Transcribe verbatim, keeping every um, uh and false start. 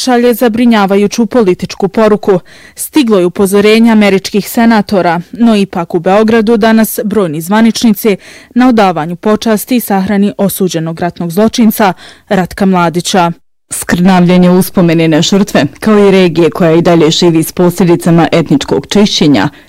šalje zabrinjavajuću političku poruku. Stiglo je upozorenje američkih senatora, no ipak u Beogradu danas brojni zvaničnici na odavanju počasti sahrani osuđenog ratnog zločinca Ratka Mladića. Skrnavljanje uspomene na žrtve, kao i regije koja i dalje živi s posljedicama etničkog čišćenja,